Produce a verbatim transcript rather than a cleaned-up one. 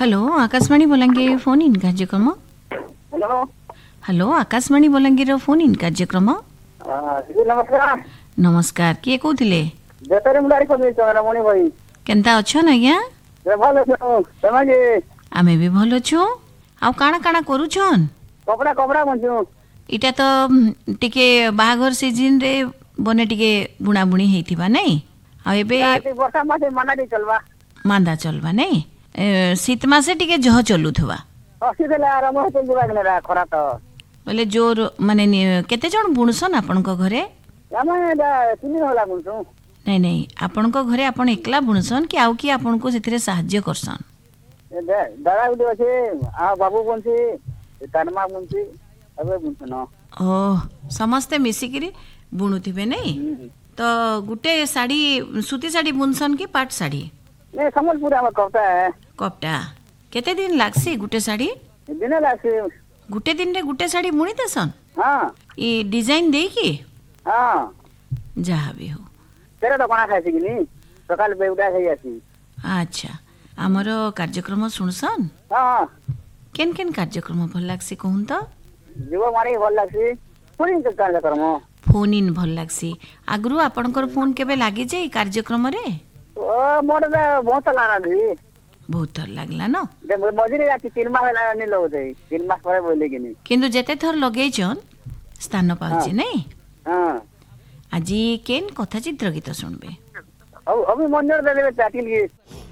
hello Akashvani Balangir phone in कार्यक्रम hello hello Akashvani Balangir phone in कार्यक्रम दिदी नमस्कार नमस्कार किए कहते बेतरे मुलारी को चंद्रमणि भाई केनता अच्छन आज्ञा जे भल अछो तमे जे आमे भी भल अछु आउ काना काना करूछन कपड़ा कपड़ा बनछु इटा तो उम, टिके बाहाघर सीजन रे बने टिके बुଣା बुणी हेतिबा नहीं आ एबे आती वर्षा मासे मनाडी चलवा मांदा चलबा नहीं ए, शीत मासे टिके जह चलुथवा हसी देला आराम होते जुगा गनेरा खरा तो बोले जोर माने नि- केते जण बुणसन आपनक घरे आमे दा तिनी होला बनछु नहीं नहीं आपनक घरे आपन एकला बुणसन कि आउ कि आपनको सेथिरे सहाय्य करसन दादा गुडी अछि आ बाबू बनछि तनमा बनछि अबे बनछु न ओ समस्ते मिसिकिरी बुणुथिबे नहीं तो गुटे साड़ी सूती साड़ी बुनसन कि पाट साड़ी ने संबलपुर हम कहता है कपटा केते दिन लागसी गुटे साड़ी दिने लासे गुटे दिन रे गुटे साड़ी बुणी देसन हां ई डिजाइन देई की हां जहाँ भी हो तेरे तो कोना खाइछि किनी सकाल बेउडा खाइ आछि अच्छा आमर कार्यक्रम सुनसन हां केन केन कार्यक्रम भल लागसी कहून तो जीव मारे भल लागछि पुरी कार्यक्रम फोन इन भल लागसी आगरु आपनकर फोन केबे लागि जे कार्यक्रम रे ओ मोर बे बहुत लाना दी बहुत थर लागला न जे मजूरी राति तीन मास होला नि लो दे तीन मास परे बोले किनी किंतु जेते थर लगेइछन स्थान पाउछि नहीं हां আজি केन कथा चित्र गीत सुनबे अब अभी मंदिर दे देबे चाटिल की